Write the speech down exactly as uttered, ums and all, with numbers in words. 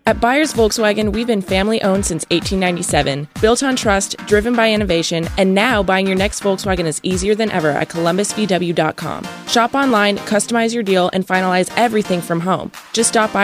At Byers Volkswagen, we've been family-owned since eighteen ninety-seven, built on trust, driven by innovation, and now buying your next Volkswagen is easier than ever at columbus v w dot com. Shop online, customize your deal, and finalize everything from home. Just stop by